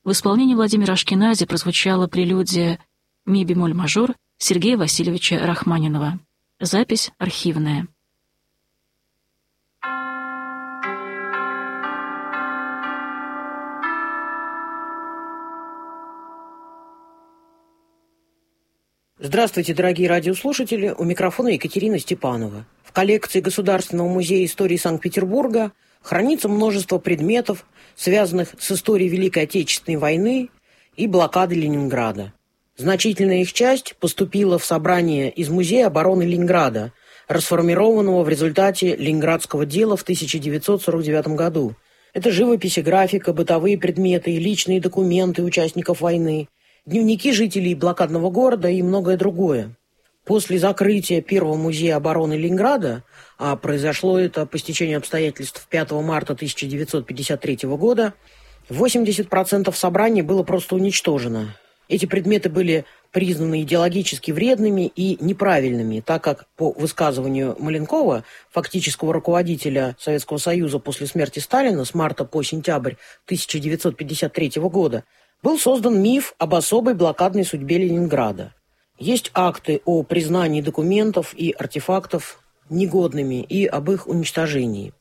В исполнении Владимира Ашкенази прозвучала прелюдия «Ми бемоль мажор» Сергея Васильевича Рахманинова. Запись архивная. Здравствуйте, дорогие радиослушатели, у микрофона Екатерина Степанова. В коллекции Государственного музея истории Санкт-Петербурга хранится множество предметов, связанных с историей Великой Отечественной войны и блокады Ленинграда. Значительная их часть поступила в собрание из Музея обороны Ленинграда, расформированного в результате Ленинградского дела в 1949 году. Это живопись и графика, бытовые предметы и личные документы участников войны, дневники жителей блокадного города и многое другое. После закрытия Первого музея обороны Ленинграда, а произошло это по стечению обстоятельств 5 марта 1953 года, 80% собраний было просто уничтожено. Эти предметы были признаны идеологически вредными и неправильными, так как, по высказыванию Маленкова, фактического руководителя Советского Союза после смерти Сталина с марта по сентябрь 1953 года, был создан миф об особой блокадной судьбе Ленинграда. Есть акты о признании документов и артефактов негодными и об их уничтожении.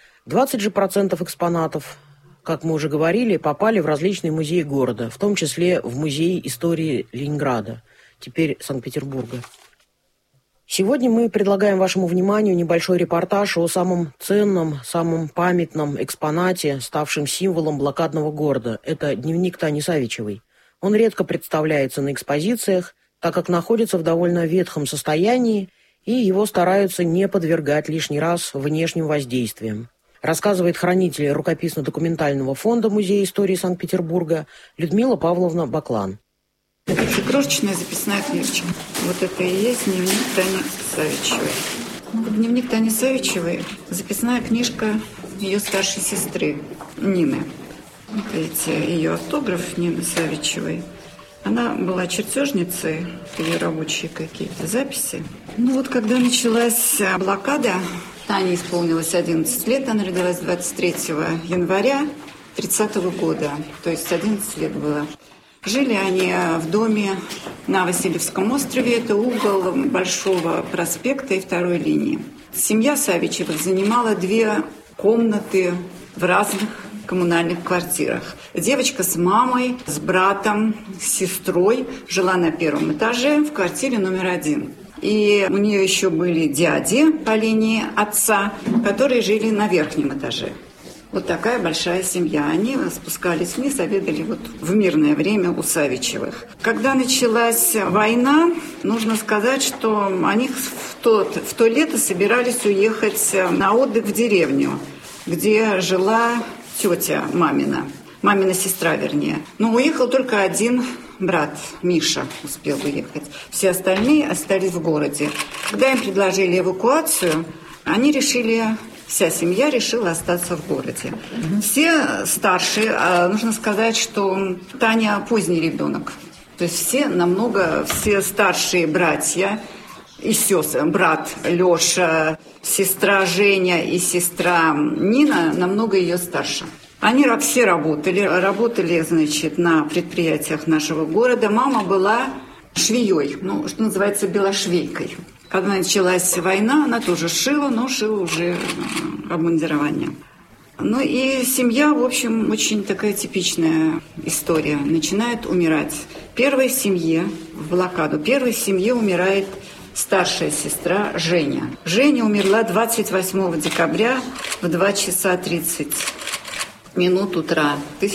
20% экспонатов, как мы уже говорили, попали в различные музеи города, в том числе в Музей истории Ленинграда, теперь Санкт-Петербурга. Сегодня мы предлагаем вашему вниманию небольшой репортаж о самом ценном, самом памятном экспонате, ставшем символом блокадного города. Это дневник Тани Савичевой. Он редко представляется на экспозициях, так как находится в довольно ветхом состоянии, и его стараются не подвергать лишний раз внешним воздействиям. Рассказывает хранитель рукописно-документального фонда Музея истории Санкт-Петербурга Людмила Павловна Баклан. Это крошечная записная книжечка. Вот это и есть дневник Тани Савичевой. Дневник Тани Савичевой – записная книжка ее старшей сестры Нины. Видите, ее автограф Нины Савичевой. Она была чертежницей, ее рабочие какие-то записи. Когда началась блокада, Тане исполнилось 11 лет, она родилась 23 января 30 года, то есть 11 лет было. Жили они в доме на Васильевском острове, это угол Большого проспекта и второй линии. Семья Савичевых занимала 2 комнаты в разных коммунальных квартирах. Девочка с мамой, с братом, с сестрой жила на 1 этаже в квартире номер 1. И у нее еще были дяди по линии отца, которые жили на верхнем этаже. Вот такая большая семья. Они спускались вниз, обедали в мирное время у Савичевых. Когда началась война, нужно сказать, что они в то лето собирались уехать на отдых в деревню, где жила тетя мамина сестра, вернее. Но уехал только один брат, Миша, успел уехать. Все остальные остались в городе. Когда им предложили эвакуацию, вся семья решила остаться в городе. Все старшие, нужно сказать, что Таня поздний ребенок. То есть все старшие братья и сестры, брат Леша, сестра Женя и Нина намного ее старше. Они все работали, на предприятиях нашего города. Мама была швеей, что называется, белошвейкой. Когда началась война, она тоже шила, но шила уже обмундирование. И семья, в общем, очень такая типичная история. Начинает умирать. Первой семье умирает старшая сестра Женя. Женя умерла 28 декабря в 2 часа 30 минут утра,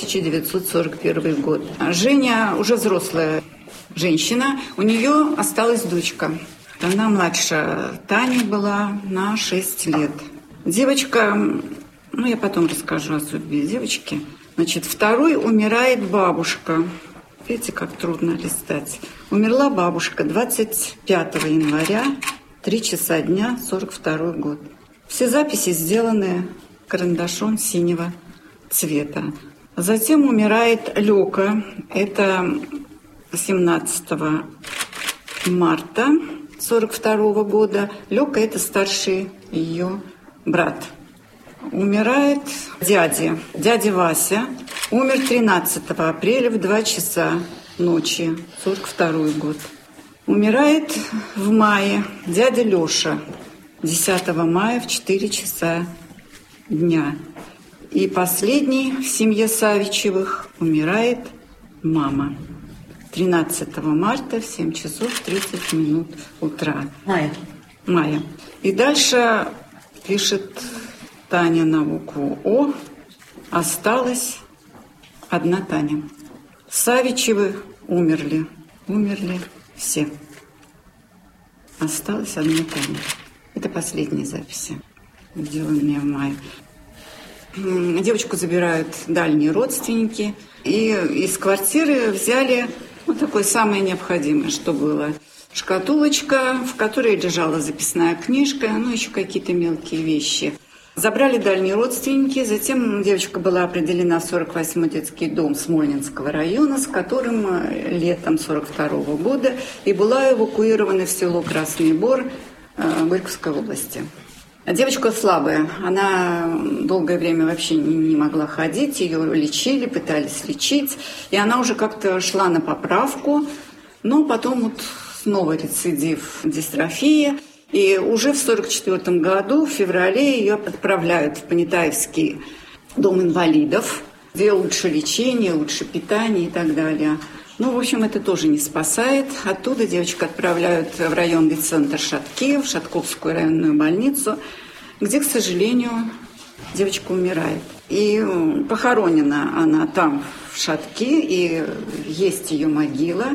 1941 год. Женя уже взрослая женщина, у нее осталась дочка. Она младше Тани была на 6 лет. Девочка, я потом расскажу о судьбе девочки. Второй умирает бабушка. Видите, как трудно листать. Умерла бабушка 25 января, 3 часа дня, 42 год. Все записи сделаны карандашом синего цвета. Затем умирает Лёка. Это 17 марта 42 года. Лёка – это старший ее брат. Умирает дядя Вася. Умер 13 апреля в 2 часа ночи, 42 год. Умирает в мае дядя Леша, 10 мая в 4 часа дня. И последний в семье Савичевых умирает мама. 13 марта в 7 часов 30 минут утра. Мая. И дальше пишет Таня на букву О. Осталась одна Таня. Савичевы умерли. Умерли все. Осталась одна Таня. Это последние записи, сделанные в мае. Девочку забирают дальние родственники. И из квартиры взяли такое самое необходимое, что было. Шкатулочка, в которой лежала записная книжка, еще какие-то мелкие вещи. Забрали дальние родственники, затем девочка была определена в 48-й детский дом Смольнинского района, с которым летом 42-го года и была эвакуирована в село Красный Бор Горьковской области. Девочка слабая, она долгое время вообще не могла ходить, ее лечили, пытались лечить, и она уже как-то шла на поправку, но потом снова рецидив дистрофии, и уже в 1944 году, в феврале, ее отправляют в Понятаевский дом инвалидов, где лучше лечение, лучше питание и так далее. В общем, это тоже не спасает. Оттуда девочку отправляют в районный центр Шатки, в Шатковскую районную больницу, где, к сожалению, девочка умирает. И похоронена она там, в Шатке, и есть ее могила.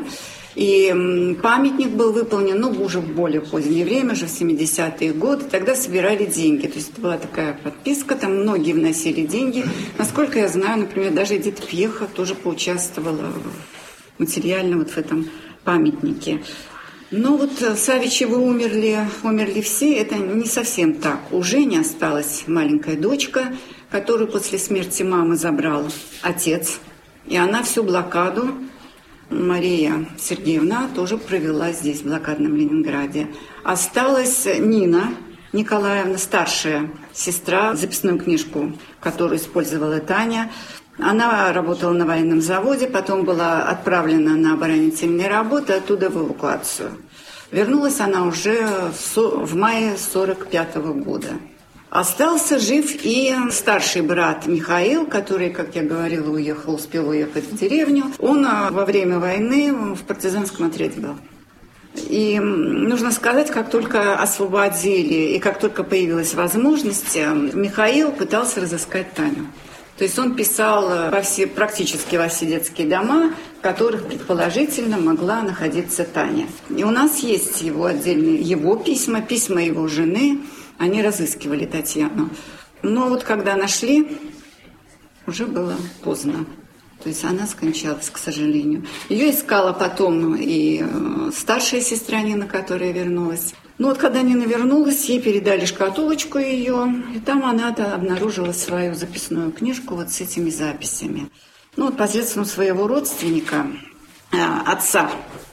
И памятник был выполнен, уже в более позднее время, уже в 70-е годы. Тогда собирали деньги. То есть это была такая подписка, там многие вносили деньги. Насколько я знаю, например, даже Эдит Пьеха тоже поучаствовала материально в этом памятнике. Но Савичевы умерли все, это не совсем так. У Жени осталась маленькая дочка, которую после смерти мамы забрал отец. И она всю блокаду, Мария Сергеевна, тоже провела здесь, в блокадном Ленинграде. Осталась Нина Николаевна, старшая сестра, записную книжку, которую использовала Таня. Она работала на военном заводе, потом была отправлена на оборонительные работы, оттуда в эвакуацию. Вернулась она уже в мае 1945 года. Остался жив и старший брат Михаил, который, как я говорила, успел уехать в деревню. Он во время войны в партизанском отряде был. И нужно сказать, как только освободили и как только появилась возможность, Михаил пытался разыскать Таню. То есть он писал практически во все детские дома, в которых предположительно могла находиться Таня. И у нас есть его отдельные письма его жены. Они разыскивали Татьяну. Но когда нашли, уже было поздно. То есть она скончалась, к сожалению. Ее искала потом и старшая сестра Нина, которая вернулась. Когда Нина вернулась, ей передали шкатулочку ее, и там она обнаружила свою записную книжку с этими записями. Посредством своего родственника, отца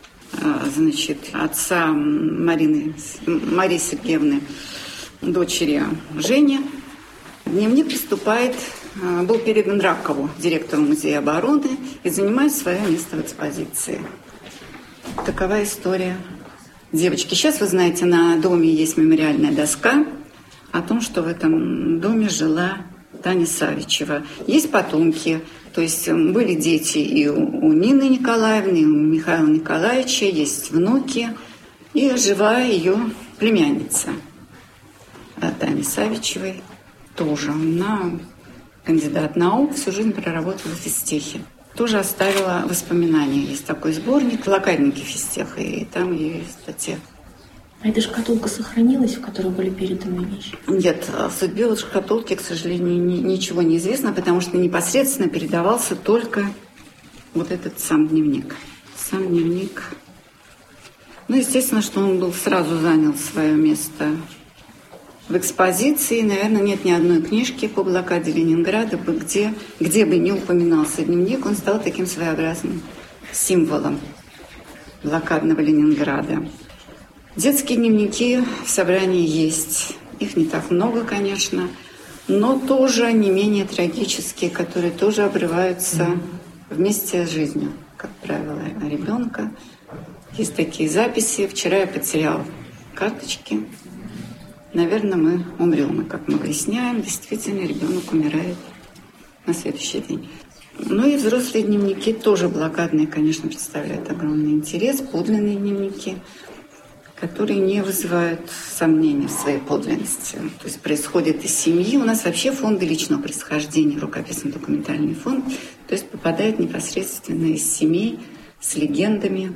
Марии Сергеевны, дочери Жени, дневник был передан Ракову, директору музея обороны, и занимает свое место в экспозиции. Такова история девочки. Сейчас, вы знаете, на доме есть мемориальная доска о том, что в этом доме жила Таня Савичева. Есть потомки, то есть были дети и у Нины Николаевны, и у Михаила Николаевича, есть внуки, и жива ее племянница Тани Савичевой тоже. Она кандидат наук, всю жизнь проработала в физтехе. Тоже оставила воспоминания. Есть такой сборник «Блокадники физтеха», и там ее есть статья. А эта шкатулка сохранилась, в которой были переданы вещи? Нет, о судьбе шкатулки, к сожалению, ничего не известно, потому что непосредственно передавался только этот сам дневник. Сам дневник. Естественно, что он сразу занял свое место в экспозиции. Наверное, нет ни одной книжки по блокаде Ленинграда, где бы не упоминался дневник, он стал таким своеобразным символом блокадного Ленинграда. Детские дневники в собрании есть. Их не так много, конечно. но тоже не менее трагические, которые тоже обрываются вместе с жизнью, как правило, ребенка. Есть такие записи. Вчера я потерял карточки. Наверное, мы умрем. И как мы выясняем, действительно, ребенок умирает на следующий день. Ну и взрослые дневники тоже блокадные, конечно, представляют огромный интерес. Подлинные дневники, которые не вызывают сомнений в своей подлинности. То есть происходит из семьи. У нас вообще фонды личного происхождения, рукописно-документальный фонд, то есть попадает непосредственно из семей с легендами,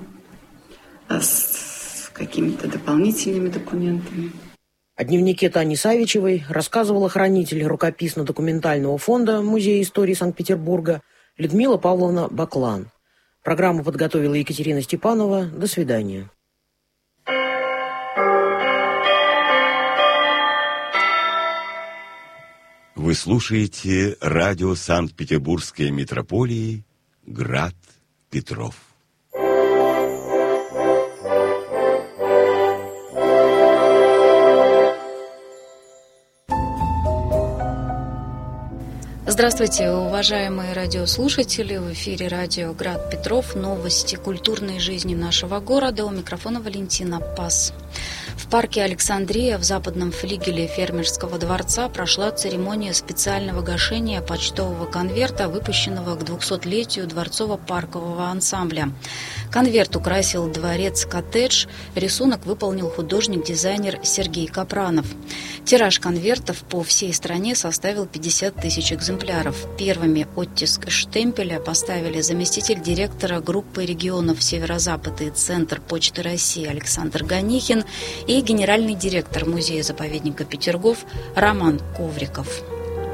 с какими-то дополнительными документами. О дневнике Тани Савичевой рассказывала хранитель рукописно-документального фонда Музея истории Санкт-Петербурга Людмила Павловна Баклан. Программу подготовила Екатерина Степанова. До свидания. Вы слушаете радио Санкт-Петербургской метрополии «Град Петров». Здравствуйте, уважаемые радиослушатели. В эфире радио «Град Петров». Новости культурной жизни нашего города. У микрофона Валентина Пас. В парке Александрия в западном флигеле фермерского дворца прошла церемония специального гашения почтового конверта, выпущенного к 200-летию дворцово-паркового ансамбля. Конверт украсил дворец-коттедж. Рисунок выполнил художник-дизайнер Сергей Капранов. Тираж конвертов по всей стране составил 50 тысяч экземпляров. Первыми оттиск штемпеля поставили заместитель директора группы регионов Северо-Запад и Центр Почты России Александр Ганихин и генеральный директор музея-заповедника Петергоф Роман Ковриков.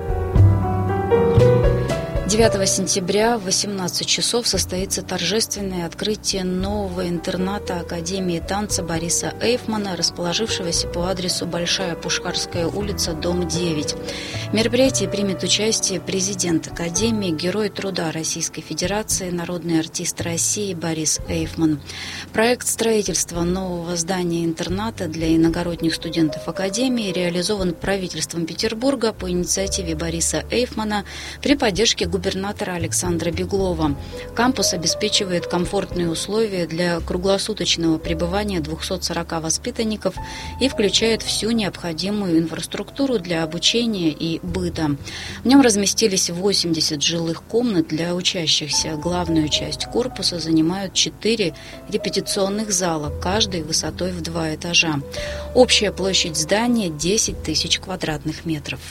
9 сентября в 18 часов состоится торжественное открытие нового интерната Академии танца Бориса Эйфмана, расположившегося по адресу Большая Пушкарская улица, дом 9. В мероприятии примет участие президент Академии, Герой труда Российской Федерации, народный артист России Борис Эйфман. Проект строительства нового здания интерната для иногородних студентов Академии реализован правительством Петербурга по инициативе Бориса Эйфмана при поддержке губернатора Александра Беглова. Кампус обеспечивает комфортные условия для круглосуточного пребывания 240 воспитанников и включает всю необходимую инфраструктуру для обучения и быта. В нем разместились 80 жилых комнат для учащихся. Главную часть корпуса занимают 4 репетиционных зала, каждый высотой в 2 этажа. Общая площадь здания 10 тысяч квадратных метров.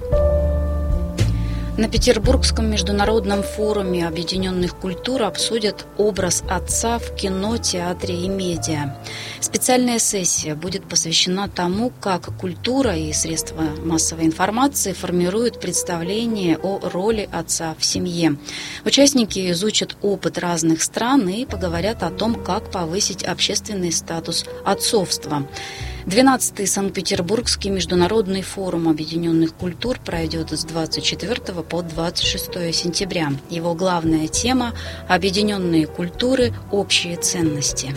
На Петербургском международном форуме объединенных культур обсудят образ отца в кино, театре и медиа. Специальная сессия будет посвящена тому, как культура и средства массовой информации формируют представление о роли отца в семье. Участники изучат опыт разных стран и поговорят о том, как повысить общественный статус отцовства. 12-й Санкт-Петербургский международный форум объединенных культур пройдет с 24 по 26 сентября. Его главная тема – объединенные культуры, общие ценности.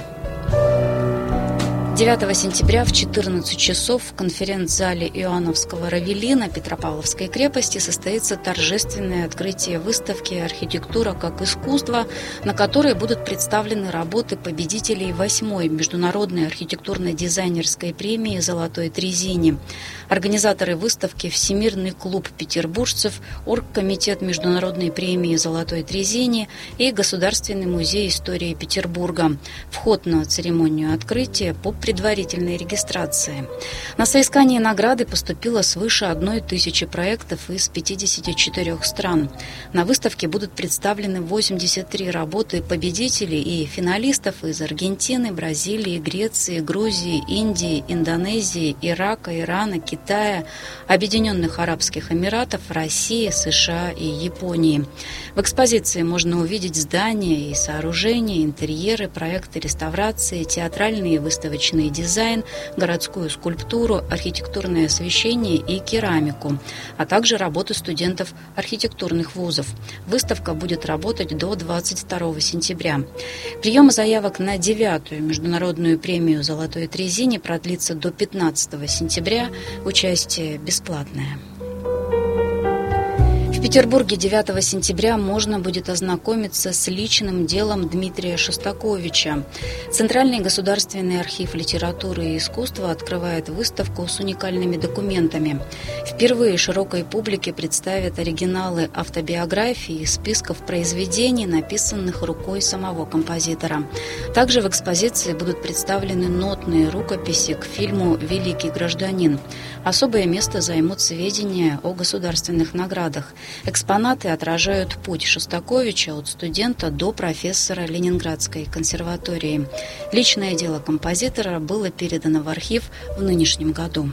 9 сентября в 14 часов в конференц-зале Иоанновского Равелина Петропавловской крепости состоится торжественное открытие выставки «Архитектура как искусство», на которой будут представлены работы победителей 8-й международной архитектурно-дизайнерской премии «Золотой Трезини». Организаторы выставки – Всемирный клуб петербуржцев, Оргкомитет международной премии «Золотой Трезини» и Государственный музей истории Петербурга. Вход на церемонию открытия по предварительной регистрации. На соискание награды поступило свыше 1000 проектов из 54 стран. На выставке будут представлены 83 работы победителей и финалистов из Аргентины, Бразилии, Греции, Грузии, Индии, Индонезии, Ирака, Ирана, Китая, Объединенных Арабских Эмиратов, России, США и Японии. В экспозиции можно увидеть здания и сооружения, интерьеры, проекты реставрации, театральные и выставочные дизайн, городскую скульптуру, архитектурное освещение и керамику, а также работы студентов архитектурных вузов. Выставка будет работать до 22 сентября. Прием заявок на 9-ю международную премию «Золотой Трезини» продлится до 15 сентября. Участие бесплатное. В Петербурге 9 сентября можно будет ознакомиться с личным делом Дмитрия Шостаковича. Центральный государственный архив литературы и искусства открывает выставку с уникальными документами. Впервые широкой публике представят оригиналы автобиографий и списков произведений, написанных рукой самого композитора. Также в экспозиции будут представлены нотные рукописи к фильму «Великий гражданин». Особое место займут сведения о государственных наградах. Экспонаты отражают путь Шостаковича от студента до профессора Ленинградской консерватории. Личное дело композитора было передано в архив в нынешнем году.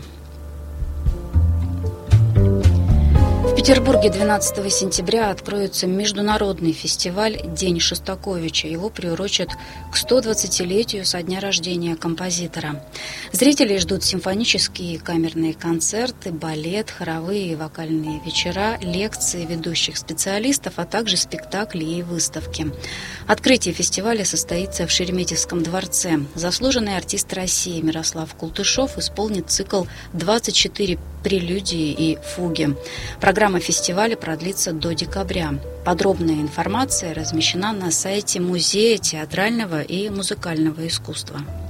В Петербурге 12 сентября откроется международный фестиваль «День Шостаковича». Его приурочат к 120-летию со дня рождения композитора. Зрителей ждут симфонические и камерные концерты, балет, хоровые и вокальные вечера, лекции ведущих специалистов, а также спектакли и выставки. Открытие фестиваля состоится в Шереметьевском дворце. Заслуженный артист России Мирослав Култышев исполнит цикл «24 прелюдии и фуги». Программа фестиваля продлится до декабря. Подробная информация размещена на сайте Музея театрального и музыкального искусства.